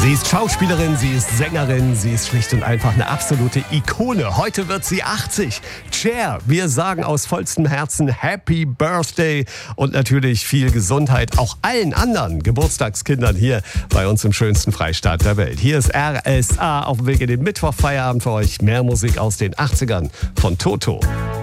Sie ist Schauspielerin, sie ist Sängerin, sie ist schlicht und einfach eine absolute Ikone. Heute wird sie 80. Cher, wir sagen aus vollstem Herzen Happy Birthday und natürlich viel Gesundheit auch allen anderen Geburtstagskindern hier bei uns im schönsten Freistaat der Welt. Hier ist RSA auf dem Weg in den Mittwochfeierabend für euch. Mehr Musik aus den 80ern von Toto.